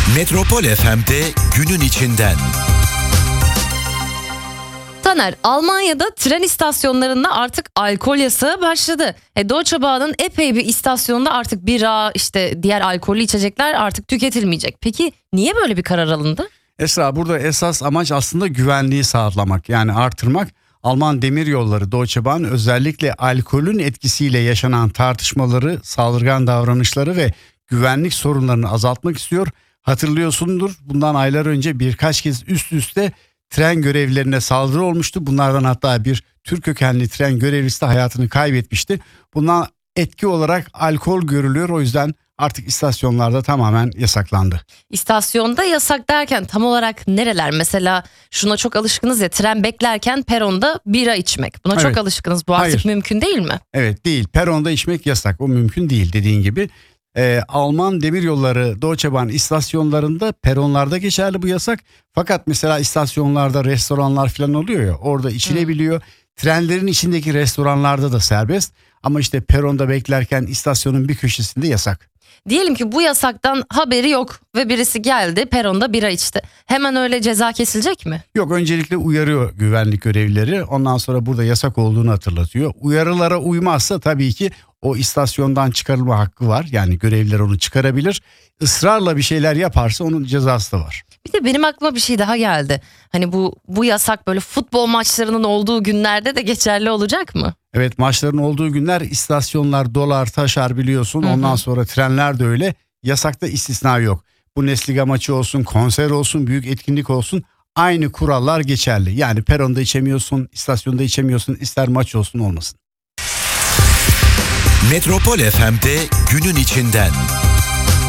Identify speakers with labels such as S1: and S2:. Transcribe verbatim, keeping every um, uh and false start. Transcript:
S1: Metropol F M'de günün içinden.
S2: Taner, Almanya'da tren istasyonlarında artık alkol yasağı başladı. E, Deutsche Bahn'ın epey bir istasyonda artık bira, işte diğer alkollü içecekler artık tüketilmeyecek. Peki niye böyle bir karar alındı?
S3: Esra, burada esas amaç aslında güvenliği sağlamak, yani artırmak. Alman Demiryolları Deutsche Bahn özellikle alkolün etkisiyle yaşanan tartışmaları, saldırgan davranışları ve güvenlik sorunlarını azaltmak istiyor. Hatırlıyorsundur, bundan aylar önce birkaç kez üst üste tren görevlilerine saldırı olmuştu. Bunlardan hatta bir Türk kökenli tren görevlisi de hayatını kaybetmişti. Bundan etki olarak alkol görülüyor. O yüzden artık istasyonlarda tamamen yasaklandı.
S2: İstasyonda yasak derken tam olarak nereler? Mesela şuna çok alışkınız ya, tren beklerken peronda bira içmek. Buna
S3: Evet.
S2: çok alışkınız. Bu artık
S3: Hayır.
S2: mümkün değil mi?
S3: Evet, değil. Peronda içmek yasak. O mümkün değil dediğin gibi. Ee, Alman Demiryolları Deutsche Bahn istasyonlarında, peronlarda geçerli bu yasak. Fakat mesela istasyonlarda restoranlar falan oluyor ya, orada içilebiliyor. Hmm. Trenlerin içindeki restoranlarda da serbest. Ama işte peronda beklerken istasyonun bir köşesinde yasak.
S2: Diyelim ki bu yasaktan haberi yok ve birisi geldi peronda bira içti. Hemen öyle ceza kesilecek mi?
S3: Yok, öncelikle uyarıyor güvenlik görevlileri. Ondan sonra burada yasak olduğunu hatırlatıyor. Uyarılara uymazsa tabii ki o istasyondan çıkarılma hakkı var. Yani görevliler onu çıkarabilir. Israrla bir şeyler yaparsa onun cezası da var.
S2: Bir de benim aklıma bir şey daha geldi. Hani bu bu yasak böyle futbol maçlarının olduğu günlerde de geçerli olacak mı?
S3: Evet, maçların olduğu günler istasyonlar dolar taşar biliyorsun.
S2: Hı hı.
S3: Ondan sonra trenler de öyle. Yasakta istisna yok. Bundesliga maçı olsun, konser olsun, büyük etkinlik olsun, aynı kurallar geçerli. Yani peronda içemiyorsun, istasyonda içemiyorsun, ister maç olsun olmasın.
S1: Metropol F M'de günün içinden.